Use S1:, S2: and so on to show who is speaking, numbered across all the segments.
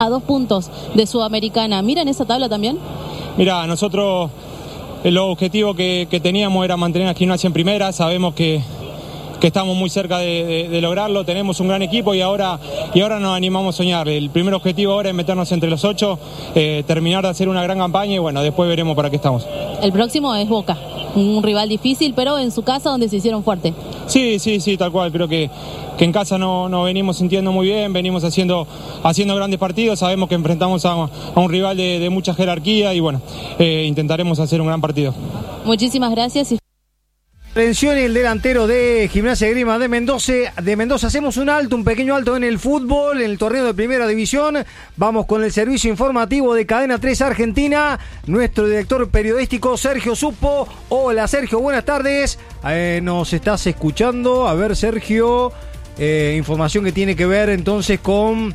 S1: a 2 puntos de Sudamericana. ¿Miran esa tabla también?
S2: Mira, nosotros el objetivo que teníamos era mantener a Gimnasia en primera. Sabemos que estamos muy cerca de lograrlo, tenemos un gran equipo y ahora nos animamos a soñar. El primer objetivo ahora es meternos entre los 8, terminar de hacer una gran campaña y bueno, después veremos para qué estamos.
S1: El próximo es Boca, un rival difícil, pero en su casa donde se hicieron fuerte.
S2: Sí, tal cual, creo que en casa no venimos sintiendo muy bien, venimos haciendo grandes partidos, sabemos que enfrentamos a un rival de mucha jerarquía y bueno, intentaremos hacer un gran partido.
S1: Muchísimas gracias.
S3: Atención, el delantero de Gimnasia Esgrima de Mendoza. Hacemos un pequeño alto en el fútbol, en el torneo de Primera División. Vamos con el servicio informativo de Cadena 3 Argentina. Nuestro director periodístico Sergio Supo. Hola Sergio, buenas tardes. Nos estás escuchando. A ver Sergio, información que tiene que ver entonces con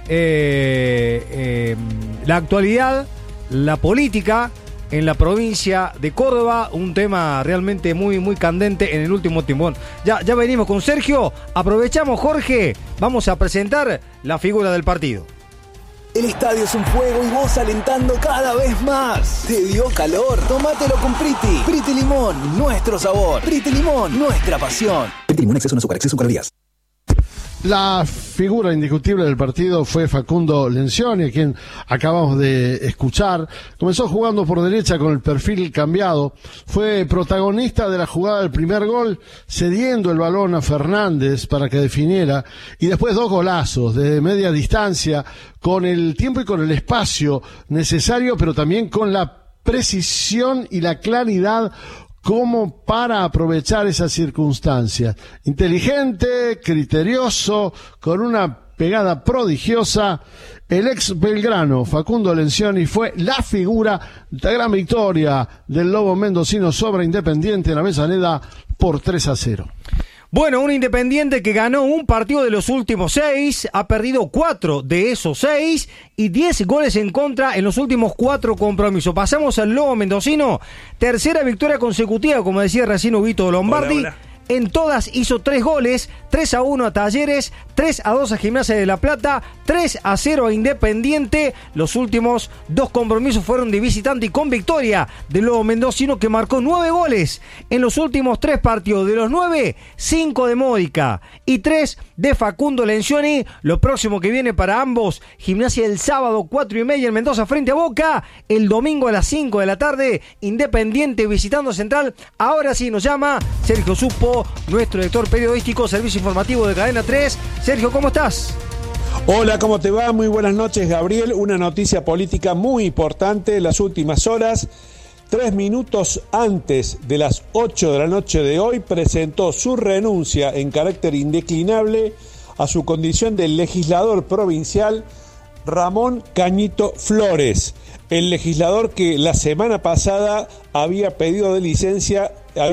S3: la actualidad, la política en la provincia de Córdoba, un tema realmente muy, muy candente en el último tiempo. Bueno, ya venimos con Sergio, aprovechamos Jorge, vamos a presentar la figura del partido.
S4: El estadio es un fuego y vos alentando cada vez más. ¿Te dio calor? Tómatelo con Priti. Priti Limón, nuestro sabor. Priti Limón, nuestra pasión. Priti Limón, exceso en azúcar, exceso en calorías.
S5: La figura indiscutible del partido fue Facundo Lencioni, a quien acabamos de escuchar. Comenzó jugando por derecha con el perfil cambiado. Fue protagonista de la jugada del primer gol, cediendo el balón a Fernández para que definiera. Y después 2 golazos de media distancia, con el tiempo y con el espacio necesario, pero también con la precisión y la claridad como para aprovechar esas circunstancias. Inteligente, criterioso, con una pegada prodigiosa. El ex Belgrano, Facundo Lencioni, fue la figura de la gran victoria del Lobo mendocino sobre Independiente en Avellaneda por 3-0.
S3: Bueno, un Independiente que ganó un partido de los últimos 6, ha perdido 4 de esos 6 y 10 goles en contra en los últimos 4 compromisos. Pasamos al Lobo mendocino, tercera victoria consecutiva, como decía recién Huguito Lombardi. Hola. En todas hizo 3 goles, 3-1 a Talleres, 3-2 a Gimnasia de La Plata, 3-0 a Independiente. Los últimos 2 compromisos fueron de visitante y con victoria del Lobo mendocino, que marcó 9 goles en los últimos 3 partidos. De los 9, 5 de Módica y 3 de Facundo Lencioni. Lo próximo que viene para ambos: Gimnasia el sábado 4:30 en Mendoza frente a Boca, el domingo a las 5 de la tarde Independiente visitando Central. Ahora sí nos llama Sergio Supo, nuestro director periodístico, servicio informativo de Cadena 3. Sergio, ¿cómo estás?
S6: Hola, ¿cómo te va? Muy buenas noches, Gabriel. Una noticia política muy importante en las últimas horas. 3 minutos antes de las 8 de la noche de hoy, presentó su renuncia en carácter indeclinable a su condición de legislador provincial Ramón Cañito Flores, el legislador que la semana pasada había pedido licencia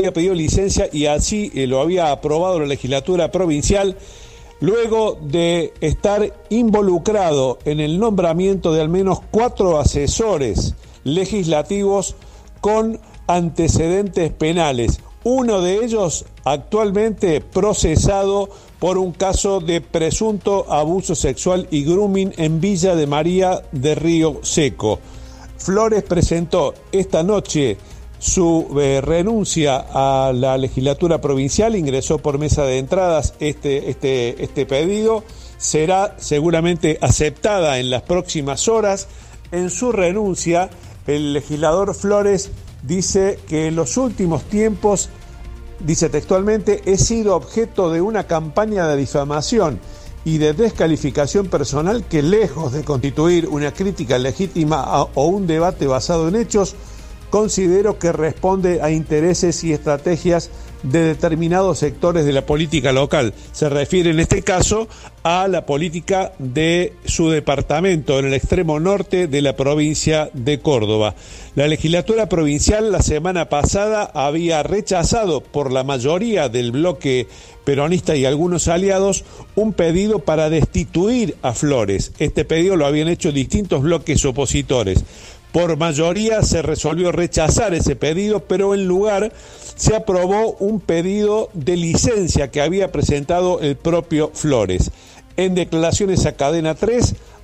S6: y así lo había aprobado la legislatura provincial, luego de estar involucrado en el nombramiento de al menos 4 asesores legislativos con antecedentes penales. Uno de ellos actualmente procesado por un caso de presunto abuso sexual y grooming en Villa de María de Río Seco. Flores presentó esta noche su renuncia a la legislatura provincial, ingresó por mesa de entradas este pedido, será seguramente aceptada en las próximas horas. En su renuncia, el legislador Flores dice que en los últimos tiempos, dice textualmente, he sido objeto de una campaña de difamación y de descalificación personal que, lejos de constituir una crítica legítima o un debate basado en hechos, considero que responde a intereses y estrategias de determinados sectores de la política local. Se refiere en este caso a la política de su departamento en el extremo norte de la provincia de Córdoba. La legislatura provincial la semana pasada había rechazado por la mayoría del bloque peronista y algunos aliados un pedido para destituir a Flores. Este pedido lo habían hecho distintos bloques opositores. Por mayoría se resolvió rechazar ese pedido, pero en lugar se aprobó un pedido de licencia que había presentado el propio Flores. En declaraciones a Cadena 3,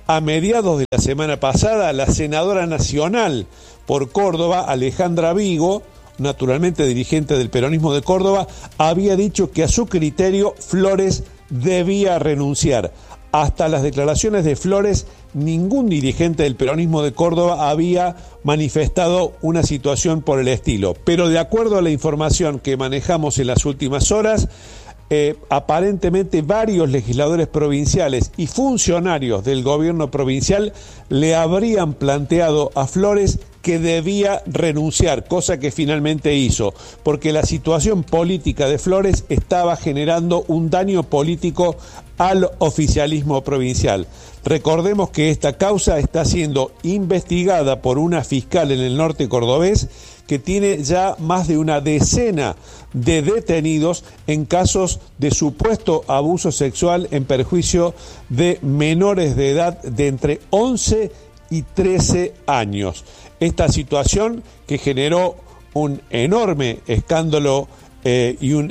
S6: A mediados de la semana pasada, la senadora nacional por Córdoba, Alejandra Vigo, naturalmente dirigente del peronismo de Córdoba, había dicho que a su criterio Flores debía renunciar. Hasta las declaraciones de Flores, ningún dirigente del peronismo de Córdoba había manifestado una situación por el estilo. Pero de acuerdo a la información que manejamos en las últimas horas, aparentemente varios legisladores provinciales y funcionarios del gobierno provincial le habrían planteado a Flores que debía renunciar, cosa que finalmente hizo, porque la situación política de Flores estaba generando un daño político al oficialismo provincial. Recordemos que esta causa está siendo investigada por una fiscal en el norte cordobés que tiene ya más de una decena de detenidos en casos de supuesto abuso sexual en perjuicio de menores de edad de entre 11 y 13 años. Esta situación que generó un enorme escándalo y un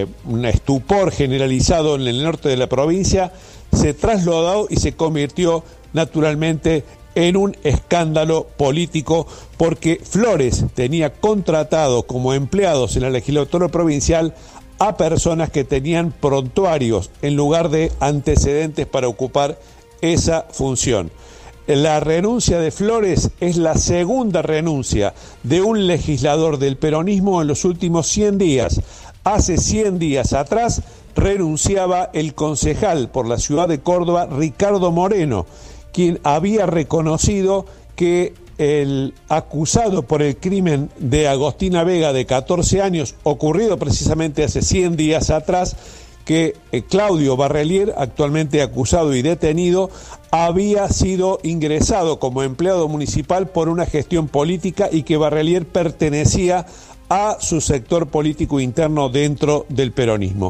S6: estupor generalizado en el norte de la provincia, se trasladó y se convirtió naturalmente en un escándalo político, porque Flores tenía contratado como empleados en la legislatura provincial a personas que tenían prontuarios en lugar de antecedentes para ocupar esa función. La renuncia de Flores es la segunda renuncia de un legislador del peronismo en los últimos 100 días. Hace 100 días atrás renunciaba el concejal por la ciudad de Córdoba, Ricardo Moreno, quien había reconocido que el acusado por el crimen de Agostina Vega de 14 años, ocurrido precisamente hace 100 días atrás, que Claudio Barrelier, actualmente acusado y detenido, había sido ingresado como empleado municipal por una gestión política y que Barrelier pertenecía a su sector político interno dentro del peronismo.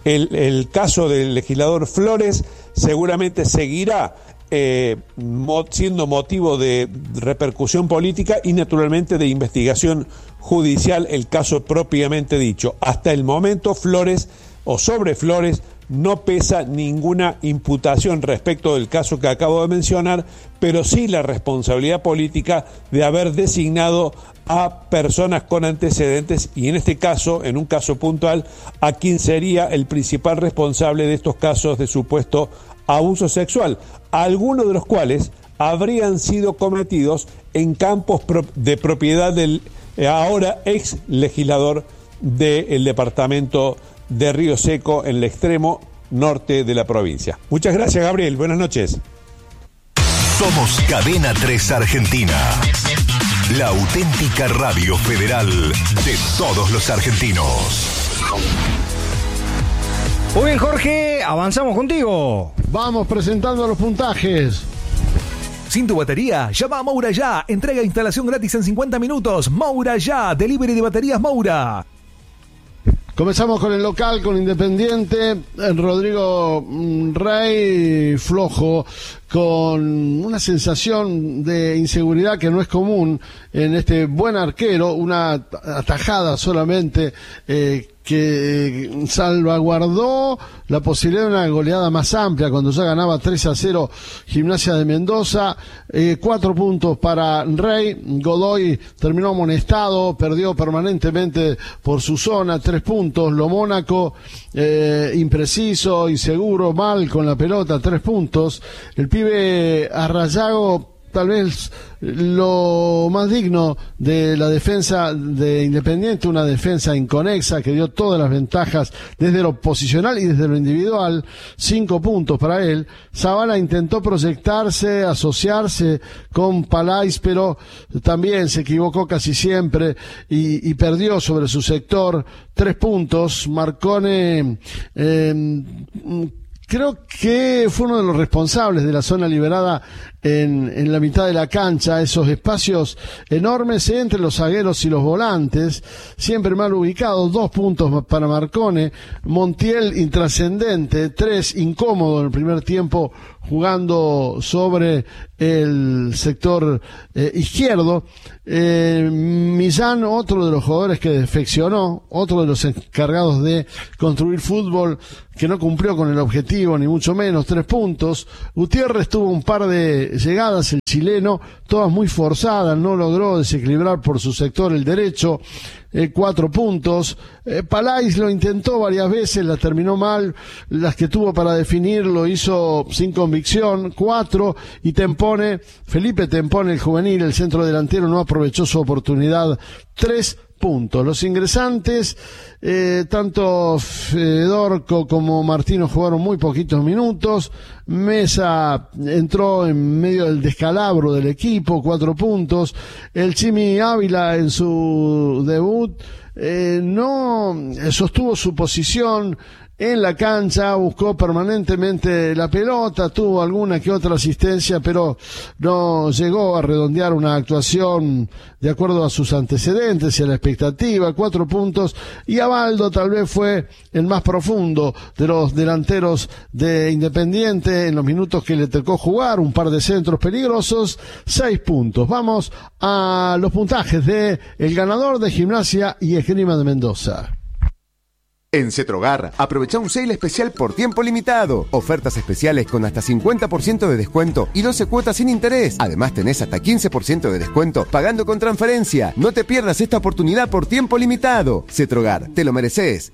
S6: El caso del legislador Flores seguramente seguirá siendo motivo de repercusión política y naturalmente de investigación judicial, el caso propiamente dicho. Hasta el momento Flores, o sobre Flores, no pesa ninguna imputación respecto del caso que acabo de mencionar, pero sí la responsabilidad política de haber designado a personas con antecedentes y en este caso, en un caso puntual, a quien sería el principal responsable de estos casos de supuesto abuso sexual, algunos de los cuales habrían sido cometidos en campos de propiedad del ahora ex legislador del departamento de Río Seco, en el extremo norte de la provincia. Muchas gracias, Gabriel. Buenas noches.
S7: Somos Cadena 3 Argentina, la auténtica radio federal de todos los argentinos.
S3: Muy bien, Jorge, avanzamos contigo.
S5: Vamos presentando los puntajes.
S8: Sin tu batería, llama a Moura Ya. Entrega e instalación gratis en 50 minutos. Moura Ya, delivery de baterías Moura.
S5: Comenzamos con el local, con Independiente. Rodrigo Rey flojo, con una sensación de inseguridad que no es común en este buen arquero, una atajada solamente que salvaguardó la posibilidad de una goleada más amplia cuando ya ganaba 3-0 Gimnasia de Mendoza. 4 puntos para Rey. Godoy terminó amonestado, perdió permanentemente por su zona, 3 puntos. Lo Mónaco, impreciso, inseguro, mal con la pelota, 3 puntos. El pibe Arrayago, tal vez lo más digno de la defensa de Independiente, una defensa inconexa que dio todas las ventajas desde lo posicional y desde lo individual. 5 puntos para él. Zavala intentó proyectarse, asociarse con Palais, pero también se equivocó casi siempre y perdió sobre su sector. 3 puntos. Marcone, creo que fue uno de los responsables de la zona liberada en la mitad de la cancha, esos espacios enormes entre los zagueros y los volantes, siempre mal ubicados. 2 puntos para Marcone. Montiel, intrascendente. 3, incómodo en el primer tiempo jugando sobre el sector izquierdo. Millán, otro de los jugadores que defeccionó, otro de los encargados de construir fútbol, que no cumplió con el objetivo, ni mucho menos, 3 puntos. Gutiérrez tuvo un par de llegadas, el chileno, todas muy forzadas, no logró desequilibrar por su sector el derecho, 4 puntos. Palais lo intentó varias veces, la terminó mal, las que tuvo para definir lo hizo sin convicción, 4. Y Felipe Tempone, el juvenil, el centro delantero, no aprovechó su oportunidad, 3 puntos. Los ingresantes, tanto Fedorco como Martino jugaron muy poquitos minutos. Mesa entró en medio del descalabro del equipo, 4 puntos. El Chimi Ávila en su debut no sostuvo su posición en la cancha, buscó permanentemente la pelota, tuvo alguna que otra asistencia, pero no llegó a redondear una actuación de acuerdo a sus antecedentes y a la expectativa, 4 puntos. Y Abaldo tal vez fue el más profundo de los delanteros de Independiente en los minutos que le tocó jugar, un par de centros peligrosos, 6 puntos. Vamos a los puntajes de el ganador de Gimnasia y Esgrima de Mendoza.
S9: En Cetrogar, aprovecha un sale especial por tiempo limitado. Ofertas especiales con hasta 50% de descuento y 12 cuotas sin interés. Además tenés hasta 15% de descuento pagando con transferencia. No te pierdas esta oportunidad por tiempo limitado. Cetrogar, te lo mereces.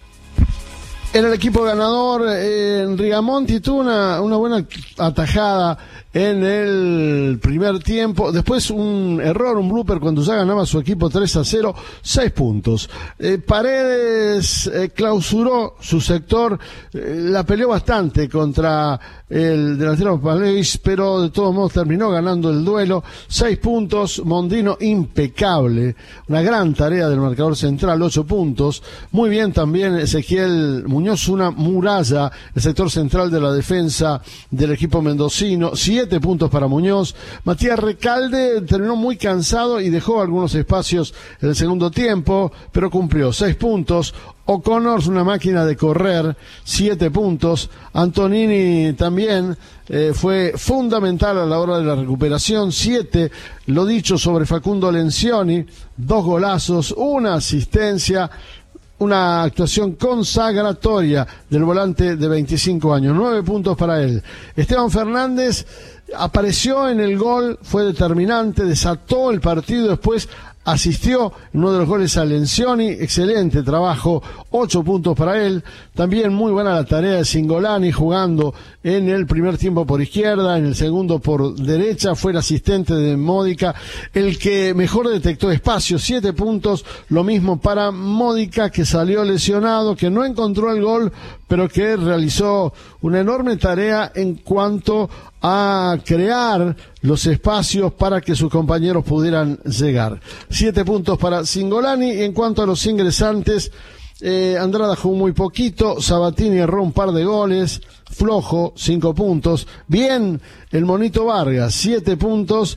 S5: En el equipo ganador, Rigamonti tuvo una buena atajada en el primer tiempo. Después un error, un blooper cuando ya ganaba su equipo 3-0, 6 puntos. Paredes clausuró su sector, la peleó bastante contra el delantero Palais, pero de todos modos terminó ganando el duelo, 6 puntos. Mondino impecable, una gran tarea del marcador central, 8 puntos. Muy bien también Ezequiel Muñoz, una muralla, el sector central de la defensa del equipo mendocino, 7 puntos para Muñoz. Matías Recalde terminó muy cansado y dejó algunos espacios en el segundo tiempo, pero cumplió 6 puntos. O'Connor, una máquina de correr, 7 puntos. Antonini también fue fundamental a la hora de la recuperación, 7. Lo dicho sobre Facundo Lencioni, 2 golazos, 1 asistencia. Una actuación consagratoria del volante de 25 años, 9 puntos para él. Esteban Fernández apareció en el gol, fue determinante, desató el partido, después asistió en uno de los goles a Lencioni, excelente trabajo, 8 puntos para él. También muy buena la tarea de Cingolani jugando en el primer tiempo por izquierda, en el segundo por derecha, fue el asistente de Módica, el que mejor detectó espacio, 7 puntos, lo mismo para Módica, que salió lesionado, que no encontró el gol, pero que realizó una enorme tarea en cuanto a crear los espacios para que sus compañeros pudieran llegar. 7 puntos para Cingolani. Y en cuanto a los ingresantes, Andrada jugó muy poquito, Sabatini erró un par de goles, flojo, 5 puntos. Bien, el Monito Vargas, 7 puntos.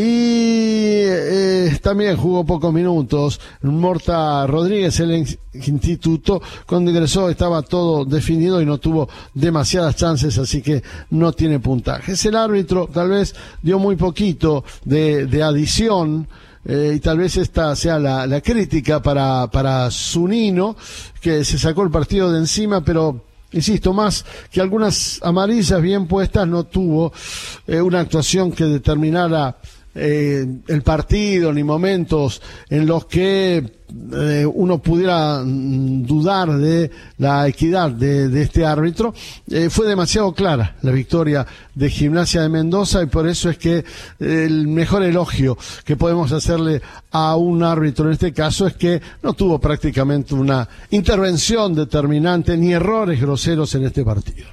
S5: Y también jugó pocos minutos. Morta Rodríguez, el instituto, cuando ingresó estaba todo definido y no tuvo demasiadas chances, así que no tiene puntajes. El árbitro tal vez dio muy poquito de adición. Y tal vez esta sea la crítica para Zunino, que se sacó el partido de encima, pero insisto, más que algunas amarillas bien puestas, no tuvo una actuación que determinara el partido, ni momentos en los que uno pudiera dudar de la equidad de este árbitro. Fue demasiado clara la victoria de Gimnasia de Mendoza, y por eso es que el mejor elogio que podemos hacerle a un árbitro en este caso es que no tuvo prácticamente una intervención determinante ni errores groseros en este partido.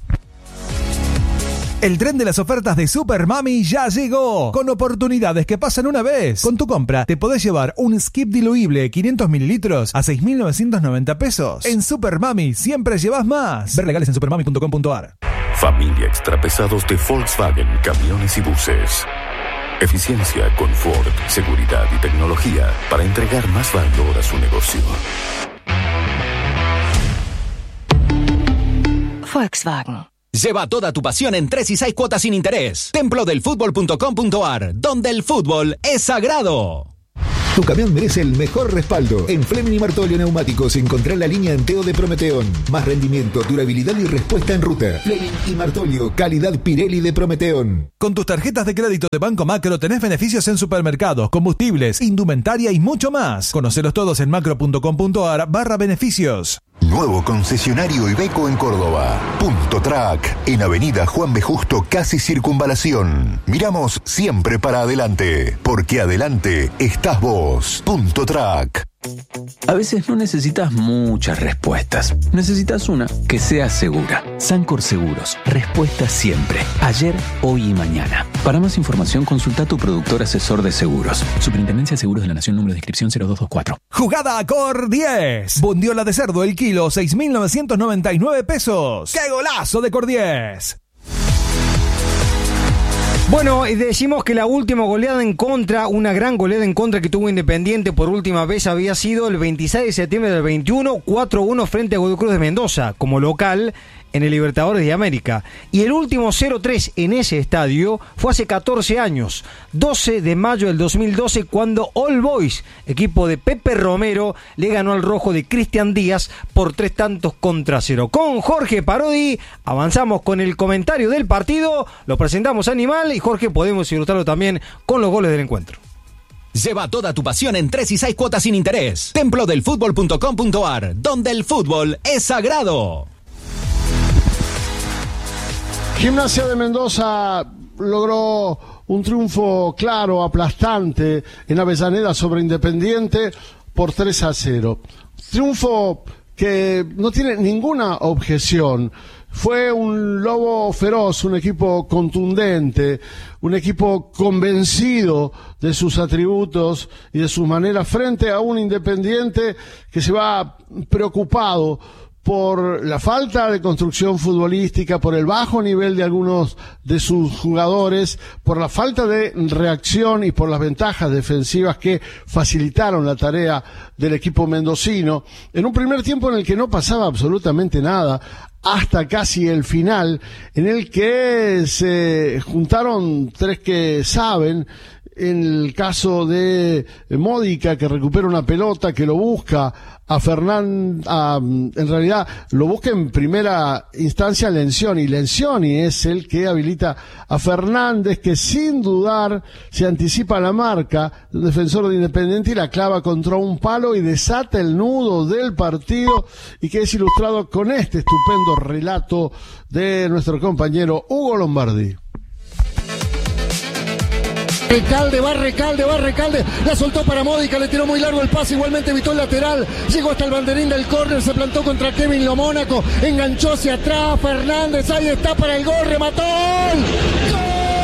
S8: El tren de las ofertas de Super Mami ya llegó, con oportunidades que pasan una vez. Con tu compra te podés llevar un skip diluible 500 mililitros a 6.990 pesos. En Super Mami siempre llevas más. Ver legales en supermami.com.ar.
S7: Familia extrapesados de Volkswagen, camiones y buses. Eficiencia, confort, seguridad y tecnología para entregar más valor a su negocio.
S10: Volkswagen. Lleva toda tu pasión en 3 y 6 cuotas sin interés. Templodelfutbol.com.ar, donde el fútbol es sagrado.
S11: Tu camión merece el mejor respaldo. En Fleming Martolio Neumáticos encontrá la línea Enteo de Prometeón. Más rendimiento, durabilidad y respuesta en ruta. Fleming y Martolio, calidad Pirelli de Prometeón.
S8: Con tus tarjetas de crédito de Banco Macro tenés beneficios en supermercados, combustibles, indumentaria y mucho más. Conocelos todos en macro.com.ar/beneficios.
S11: Nuevo concesionario Iveco en Córdoba. Punto Track, en Avenida Juan B. Justo, casi Circunvalación. Miramos siempre para adelante, porque adelante estás vos. Punto Track.
S12: A veces no necesitas muchas respuestas. Necesitas una que sea segura. Sancor Seguros. Respuesta siempre. Ayer, hoy y mañana. Para más información, consulta a tu productor asesor de seguros. Superintendencia de Seguros de la Nación, número de inscripción 0224.
S8: Jugada a Cor 10. Bondiola de cerdo el kilo, 6.999 pesos. ¡Qué golazo de Cor 10!
S3: Bueno, decimos que la última goleada en contra, una gran goleada en contra que tuvo Independiente por última vez había sido el 26 de septiembre del 21, 4-1 frente a Godoy Cruz de Mendoza, como local en el Libertadores de América. Y el último 0-3 en ese estadio fue hace 14 años, 12 de mayo del 2012, cuando All Boys, equipo de Pepe Romero, le ganó al rojo de Cristian Díaz por 3-0. Con Jorge Parodi avanzamos con el comentario del partido, lo presentamos a Animal y Jorge podemos ilustrarlo también con los goles del encuentro.
S10: Lleva toda tu pasión en 3 y 6 cuotas sin interés. Templodelfutbol.com.ar, donde el fútbol es sagrado.
S5: Gimnasia de Mendoza logró un triunfo claro, aplastante en Avellaneda sobre Independiente por 3-0. Triunfo que no tiene ninguna objeción. Fue un lobo feroz, un equipo contundente, un equipo convencido de sus atributos y de sus maneras frente a un Independiente que se va preocupado por la falta de construcción futbolística, por el bajo nivel de algunos de sus jugadores, por la falta de reacción y por las ventajas defensivas que facilitaron la tarea del equipo mendocino, en un primer tiempo en el que no pasaba absolutamente nada, hasta casi el final, en el que se juntaron tres que saben. En el caso de Módica, que recupera una pelota, que lo busca a en realidad lo busca en primera instancia Lencioni. Lencioni es el que habilita a Fernández, que sin dudar se anticipa a la marca del defensor de Independiente y la clava contra un palo y desata el nudo del partido, y que es ilustrado con este estupendo relato de nuestro compañero Hugo Lombardi.
S13: Recalde, la soltó para Módica, le tiró muy largo el pase, igualmente evitó el lateral, llegó hasta el banderín del córner, se plantó contra Kevin Lomónaco, enganchó hacia atrás, Fernández, ahí está para el gol, remató, ¡gol!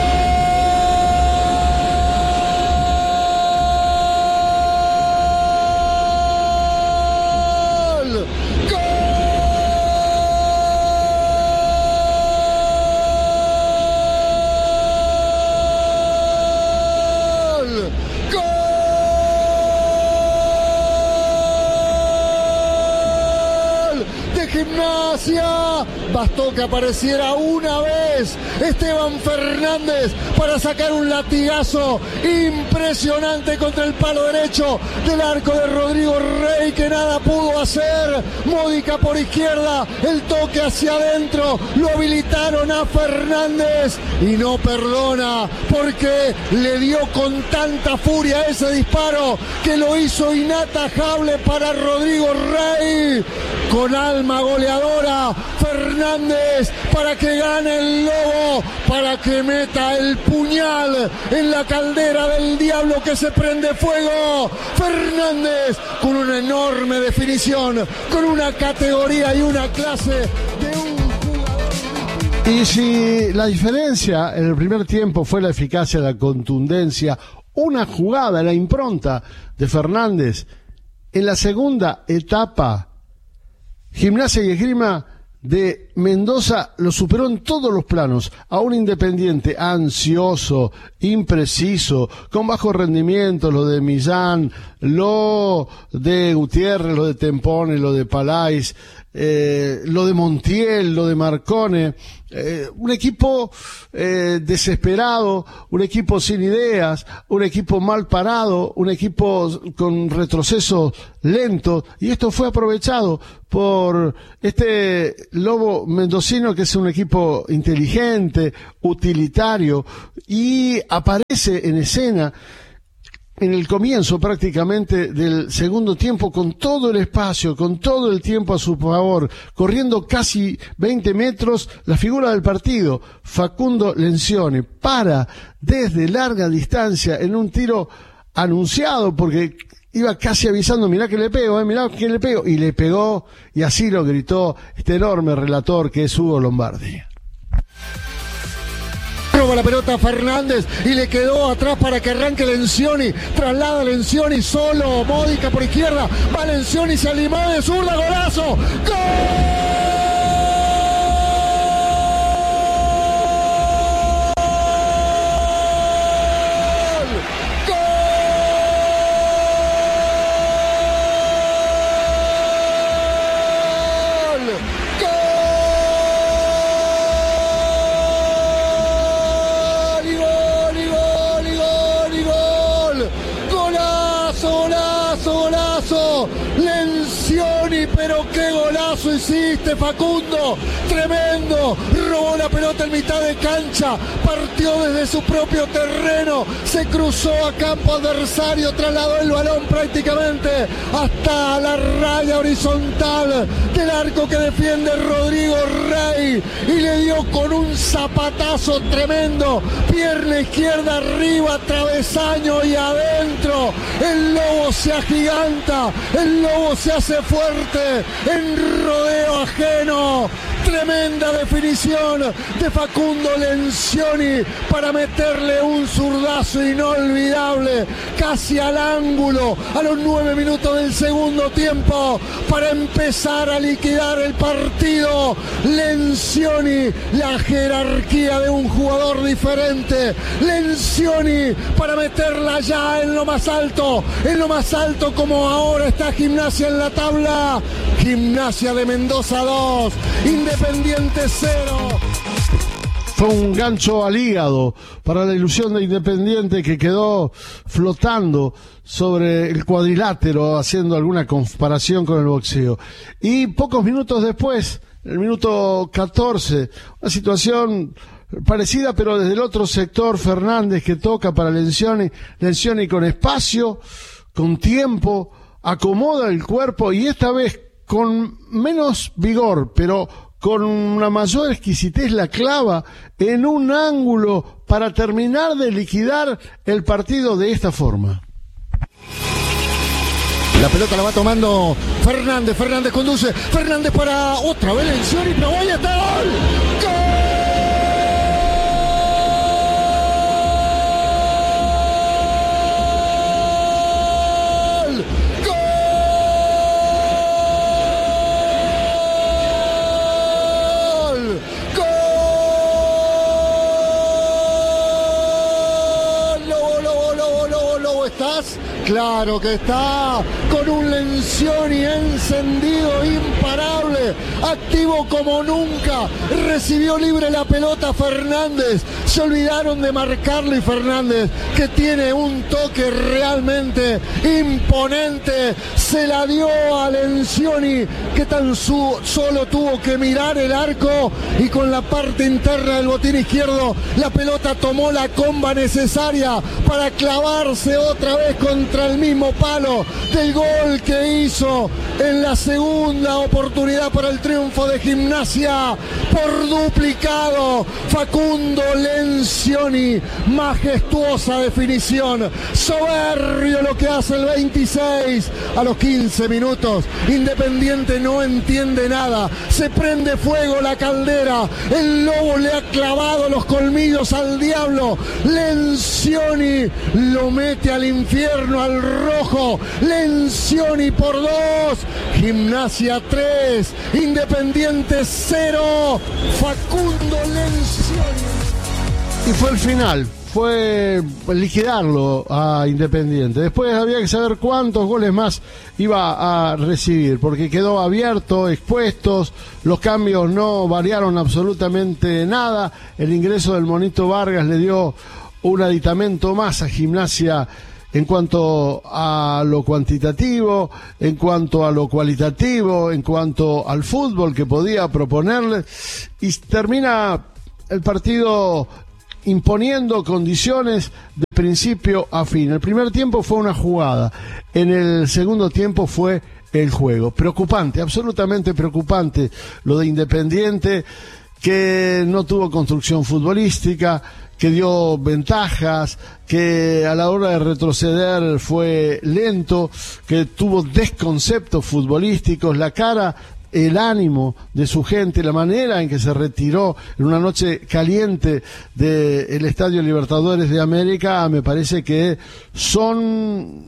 S13: Gimnasia, bastó que apareciera una vez Esteban Fernández para sacar un latigazo impresionante contra el palo derecho del arco de Rodrigo Rey, que nada pudo hacer. Módica por izquierda, el toque hacia adentro, lo habilitaron a Fernández y no perdona, porque le dio con tanta furia ese disparo que lo hizo inatajable para Rodrigo Rey. Con alma goleadora, Fernández, para que gane el Lobo, para que meta el puñal en la caldera del diablo que se prende fuego. Fernández, con una enorme definición, con una categoría y una clase de un jugador.
S5: Y si la diferencia en el primer tiempo fue la eficacia, la contundencia, una jugada, la impronta de Fernández, en la segunda etapa, Gimnasia y Esgrima, de Mendoza lo superó en todos los planos, a un Independiente ansioso, impreciso, con bajo rendimiento, lo de Millán, lo de Gutiérrez, lo de Tempone, lo de Palais, lo de Montiel, lo de Marcone, un equipo desesperado, un equipo sin ideas, un equipo mal parado, un equipo con retrocesos lentos, y esto fue aprovechado por este Lobo mendocino, que es un equipo inteligente, utilitario, y aparece en escena en el comienzo prácticamente del segundo tiempo, con todo el espacio, con todo el tiempo a su favor, corriendo casi 20 metros, la figura del partido, Facundo Lencioni, para desde larga distancia en un tiro anunciado, porque iba casi avisando, mirá que le pego, mirá que le pego, y le pegó, y así lo gritó este enorme relator que es Hugo Lombardi.
S13: Roba la pelota Fernández y le quedó atrás para que arranque Lencioni. Traslada Lencioni solo. Módica por izquierda. Va Lencioni, se animó de zurda. ¡Golazo! ¡Gol! Lencioni, pero qué golazo hiciste, Facundo, tremendo, robó la pelota en mitad de cancha, partió desde su propio terreno, se cruzó a campo adversario, trasladó el balón prácticamente hasta la raya horizontal del arco que defiende Rodrigo Rey y le dio con un zapatazo tremendo, pierna izquierda arriba, travesaño y adentro, el Lobo se agiganta, el Lobo se hace fuerte en rodeo ajeno. Tremenda definición de Facundo Lencioni para meterle un zurdazo inolvidable casi al ángulo a los 9 minutos del segundo tiempo para empezar a liquidar el partido. Lencioni, la jerarquía de un jugador diferente. Lencioni para meterla ya en lo más alto como ahora está Gimnasia en la tabla. Gimnasia de Mendoza 2, Independiente 0.
S5: Fue un gancho al hígado para la ilusión de Independiente, que quedó flotando sobre el cuadrilátero haciendo alguna comparación con el boxeo. Y pocos minutos después, en el minuto 14, una situación parecida pero desde el otro sector, Fernández que toca para Lencioni con espacio, con tiempo, acomoda el cuerpo y esta vez con menos vigor, pero con una mayor exquisitez la clava en un ángulo para terminar de liquidar el partido de esta forma.
S13: La pelota la va tomando Fernández conduce, Fernández para otra vez Lencioni, pero ahí está, ¡gol! ¡Gol! ¿Estás? Claro que está, con un Lencioni encendido, imparable, activo como nunca, recibió libre la pelota Fernández, se olvidaron de marcarlo y Fernández, que tiene un toque realmente imponente, se la dio a Lencioni, que tan solo tuvo que mirar el arco y con la parte interna del botín izquierdo, la pelota tomó la comba necesaria para clavarse otra vez contra el mismo palo del gol que hizo en la segunda oportunidad para el triunfo de Gimnasia por duplicado. Facundo Lencioni, majestuosa definición, soberbio lo que hace el 26 a los 15 minutos. Independiente no entiende nada, se prende fuego la caldera, el Lobo le ha clavado los colmillos al diablo, Lencioni lo mete al infierno al rojo. Lencioni por 2. Gimnasia 3. Independiente 0. Facundo Lencioni.
S5: Y fue el final. Fue liquidarlo a Independiente. Después había que saber cuántos goles más iba a recibir, porque quedó abierto, expuestos, los cambios no variaron absolutamente nada. El ingreso del Monito Vargas le dio un aditamento más a Gimnasia en cuanto a lo cuantitativo, en cuanto a lo cualitativo, en cuanto al fútbol que podía proponerle, y termina el partido imponiendo condiciones de principio a fin. El primer tiempo fue una jugada, en el segundo tiempo fue el juego. Preocupante, absolutamente preocupante lo de Independiente, que no tuvo construcción futbolística, que dio ventajas, que a la hora de retroceder fue lento, que tuvo desconceptos futbolísticos, la cara, el ánimo de su gente, la manera en que se retiró en una noche caliente del Estadio Libertadores de América, me parece que son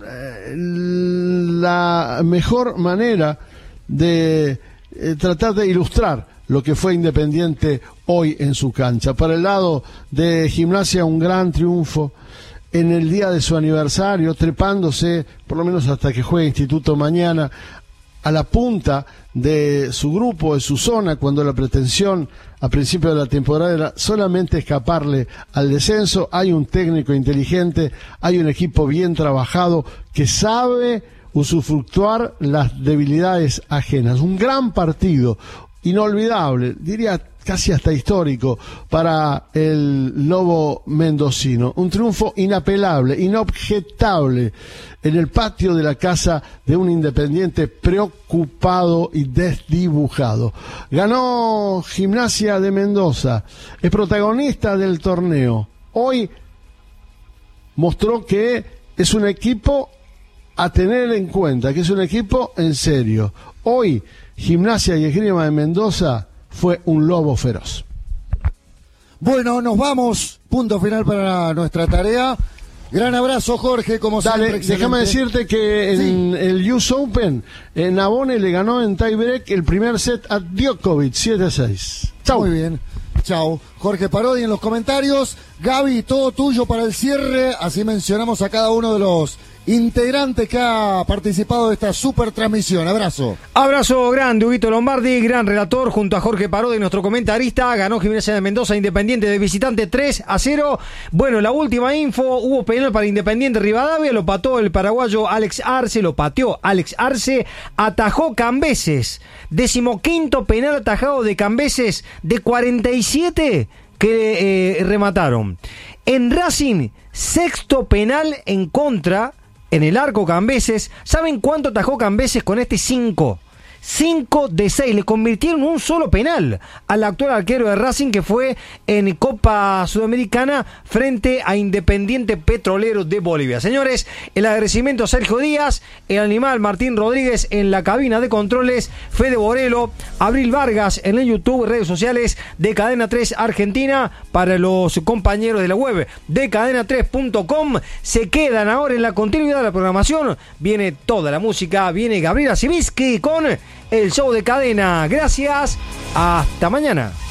S5: la mejor manera de tratar de ilustrar lo que fue Independiente hoy en su cancha. Para el lado de Gimnasia, un gran triunfo en el día de su aniversario, trepándose, por lo menos hasta que juegue Instituto mañana, a la punta de su grupo, de su zona, cuando la pretensión a principio de la temporada era solamente escaparle al descenso. Hay un técnico inteligente, hay un equipo bien trabajado que sabe usufructuar las debilidades ajenas. Un gran partido, inolvidable, diría casi hasta histórico para el Lobo mendocino. Un triunfo inapelable, inobjetable en el patio de la casa de un Independiente preocupado y desdibujado. Ganó Gimnasia de Mendoza, es protagonista del torneo. Hoy mostró que es un equipo a tener en cuenta, que es un equipo en serio. Hoy Gimnasia y Esgrima de Mendoza fue un lobo feroz.
S13: Bueno, nos vamos. Punto final para nuestra tarea. Gran abrazo, Jorge, como siempre.
S5: Dale, déjame decirte que en el US Open, Navone le ganó en tiebreak el primer set a Djokovic, 7-6.
S13: Chau. Muy bien. Chau. Jorge Parodi en los comentarios. Gaby, todo tuyo para el cierre. Así mencionamos a cada uno de los integrante que ha participado de esta super transmisión. Abrazo.
S3: Abrazo grande, Huguito Lombardi, gran relator, junto a Jorge Parodi, nuestro comentarista. Ganó Gimnasia de Mendoza, Independiente de visitante 3-0. Bueno, la última info, hubo penal para Independiente Rivadavia, lo pateó el paraguayo Alex Arce, atajó Cambeses. 15º penal atajado de Cambeses de 47 que remataron. En Racing, 6º penal en contra en el arco Cambeses. ¿Saben cuánto atajó Cambeses con este? 5 de 6. Le convirtieron un solo penal al actual arquero de Racing, que fue en Copa Sudamericana frente a Independiente Petrolero de Bolivia. Señores, el agradecimiento a Sergio Díaz, el animal Martín Rodríguez en la cabina de controles, Fede Borelo, Abril Vargas en el YouTube, redes sociales de Cadena 3 Argentina. Para los compañeros de la web de cadena3.com, se quedan ahora en la continuidad de la programación. Viene toda la música, viene Gabriela Sivinsky con el show de Cadena. Gracias, hasta mañana.